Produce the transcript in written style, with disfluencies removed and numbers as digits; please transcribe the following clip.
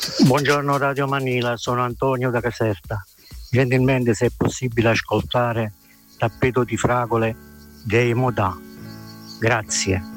Buongiorno Radio Manila, sono Antonio da Caserta. Gentilmente, se è possibile, ascoltare Tappeto di fragole dei Modà. Grazie.